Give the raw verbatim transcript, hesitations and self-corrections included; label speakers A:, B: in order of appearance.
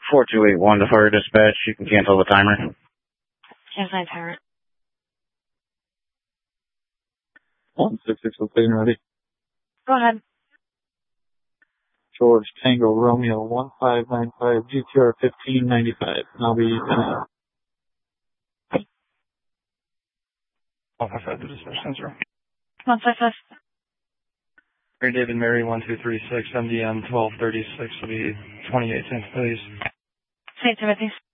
A: four two eight one to fire dispatch. You can cancel the timer.
B: Cancel the timer.
C: one six six, clean ready.
B: Go ahead.
C: George Tango Romeo one five nine five G T R fifteen ninety-five. And I'll be finished.
D: one five five to dispatch sensor.
B: one five five.
D: Mary David Mary one two three six M D M twelve thirty-six will be twenty-eight cents, please.
B: Say Timothy.